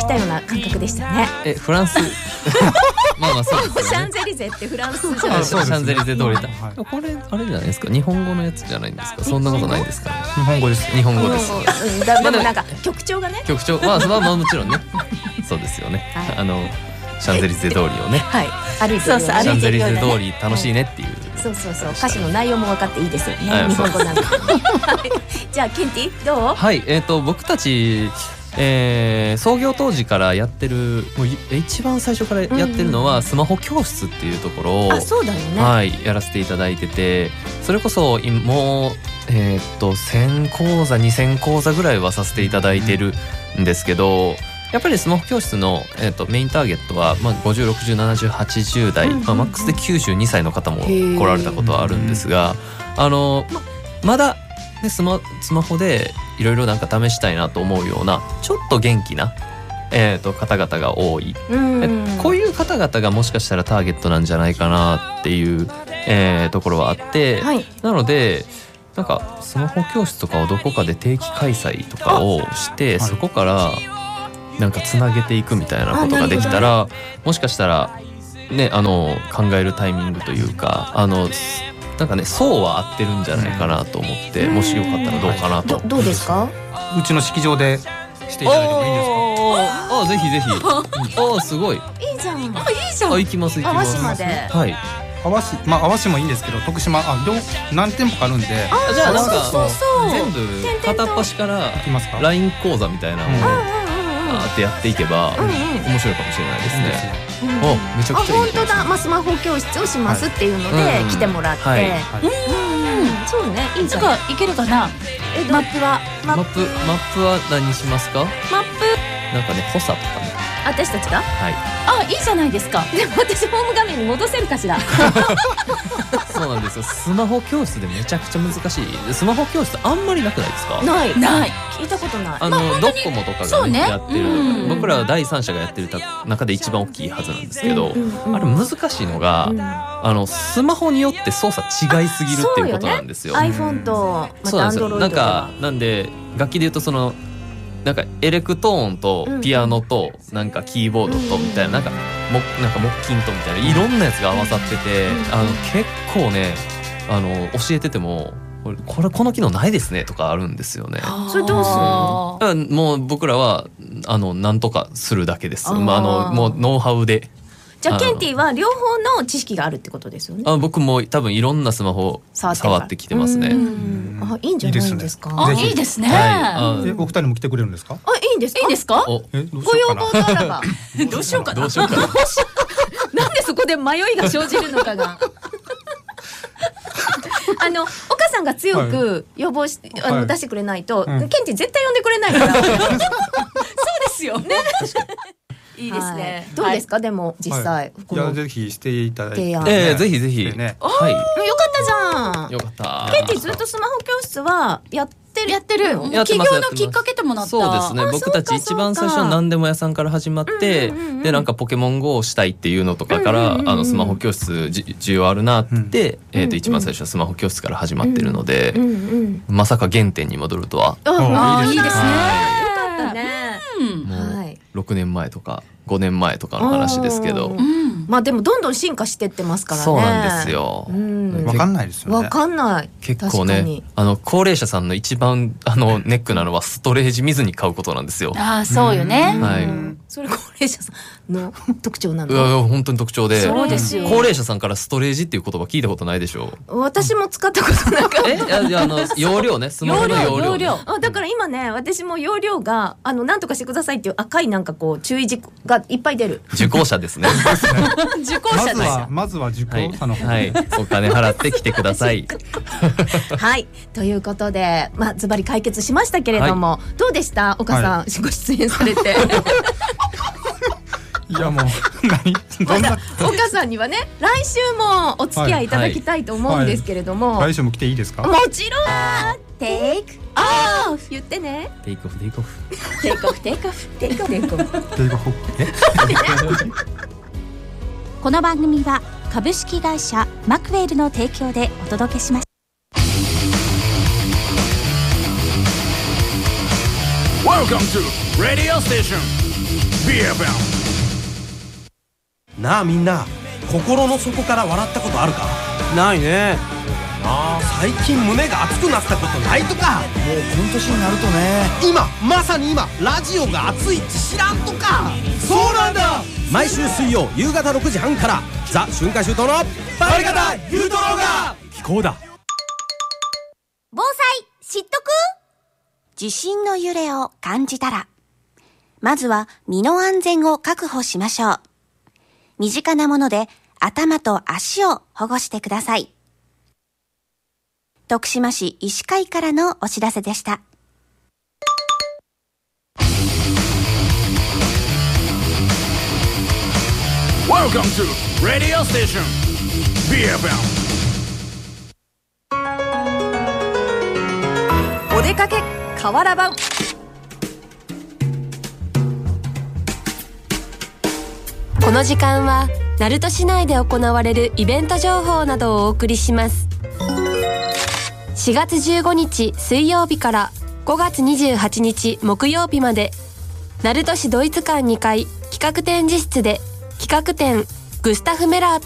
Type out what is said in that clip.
来たような感覚でしたね。 フランスまあそうですよね。 シャンゼリゼってフランスじゃないですか。 シャンゼリゼ通りだ。これあれじゃないですか、日本語のやつじゃないんですか。そんなことないですかね。 日本語です。 日本語です。 でもなんか曲調がね。 曲調まあもちろんね。そうですよね。シャンゼリゼ通りをね。 はい。歩いてる。 シャンゼリゼ通り楽しいねっていう。 そう歌詞の内容も分かっていいですよね。日本語なんで。じゃあケンティどう？ はい。僕たち創業当時からやってる、もう一番最初からやってるのはスマホ教室っていうところを、 そうだよね。 はい、やらせていただいてて、それこそもう1000講座2000講座ぐらいはさせていただいてるんですけど、やっぱりスマホ教室の、メインターゲットは、50、60、70、80代、マックスで92歳の方も来られたことはあるんですが、まだでスマホでいろいろなんか試したいなと思うようなちょっと元気な、方々が多い、こういう方々がもしかしたらターゲットなんじゃないかなっていう、ところはあって、なのでなんかスマホ教室とかをどこかで定期開催とかをして、そこからなんかつなげていくみたいなことができたら、もしかしたらね考えるタイミングというかなんかね層は合ってるんじゃないかなと思って、もしよかったらどうかなと。 どうですか？ うちの式場でしていただいてもいいんですか？ ぜひぜひ。すごい。いいじゃん。 行きます。 淡路まで。 はい。 淡路もいいんですけど、徳島何店舗かあるんで、 じゃあなんか全部片っ端からライン講座みたいなのをってやっていけば面白いかもしれないですね。めちゃくちゃいい。 本当だ。スマホ教室をしますっていうので来てもらって、そうね、いいじゃん。 いけるかな。マップは何しますか？ マップなんかね、補佐とかね。 私たちが？ はい。 いいじゃないですか。 でも私ホーム画面に戻せるかしら。 そうなんですよ。スマホ教室でめちゃくちゃ難しい。スマホ教室あんまりなくないですか？ ない。 聞いたことない。 ドコモとかがねやってる、僕らは第三者がやってる中で一番大きいはずなんですけど、あれ難しいのがスマホによって操作違いすぎるっていうことなんですよ。 iPhone とまた Android とか。 なんで楽器で言うとなんかエレクトーンとピアノとなんかキーボードとみたいな、なんか木琴とみたいないろんなやつが合わさってて、結構ね教えててもこの機能ないですねとかあるんですよね。 それどうするの？ もう僕らはなんとかするだけです。もうノウハウで。 じゃあケンティは両方の知識があるってことですよね。 僕も多分いろんなスマホを触ってきてますね。 いいんじゃないですか？ いいですね。 お二人も来てくれるんですか？ いいんですか？いいですか？ ご要望があらばどうしようかな。 なんでそこで迷いが生じるのかが。岡さんが強く要望し出してくれないと、ケンティ絶対呼んでくれないから。そうですよね。いいですね。どうですか？でも実際ぜひしていただいて。 ぜひぜひ。 はい。よかったじゃん。 よかった。 ケンティずっとスマホ教室はやってる。 起業のきっかけともなった。 そうですね。僕たち一番最初は何でも屋さんから始まって、でなんかポケモン GO をしたいっていうのとかからスマホ教室需要あるなって一番最初はスマホ教室から始まってるので、まさか原点に戻るとは。 いいですね。 よかったね。 もう6年前とか5年前とかの話ですけど、 でもどんどん進化してってますからね。 そうなんですよ。 わかんないですよね。 わかんない。 結構ね、高齢者さんの一番ネックなのはストレージ見ずに買うことなんですよ。 そうよね。 はい。 それ高齢者さんの特徴なの？ 本当に特徴で。 そうですよ。 高齢者さんからストレージっていう言葉聞いたことないでしょう？ 私も使ったことなかった。 容量ね、スマホの容量。 だから今ね、私も容量がなんとかしてくださいっていう赤いなんかこう注意事項がいっぱい出る。 受講者ですね。 受講者です。 まずは受講者の方。 はい。お金払って来てください。 はい。ということで、ズバリ解決しましたけれども、どうでした岡さん、ご出演されて。 いやもうどんな岡さんにはね、来週もお付き合いいただきたいと思うんですけれども、 来週も来ていいですか？ もちろん。テイクオフ言ってね。 テイクオフテイクオフテイクオフテイクオフテイクオフテイクオフテイクオフ。 この番組は株式会社マクウェルの提供でお届けします。 Welcome to Radio Station なあみんな、心の底から笑ったことあるか？ ないね。 最近胸が熱くなったことないとか？ もうこの年になるとね。 今まさに今ラジオが熱いって知らんとか？そうなんだ。毎週水曜夕方6時半からザ・春夏秋冬のバリ方ゆうとろうが聞こうだ。 防災知っとく？地震の揺れを感じたら、まずは身の安全を確保しましょう。身近なもので頭と足を保護してください。徳島市医師会からのお知らせでした。 Welcome to Radio Station BFM。 お出かけ河原版。 この時間は鳴門市内で行われるイベント情報などをお送りします。4月15日水曜日から5月28日木曜日まで、鳴門市ドイツ館2階企画展示室で企画展グスタフ・メラー